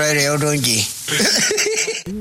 တယ်ဟုတ်တော့ကြီး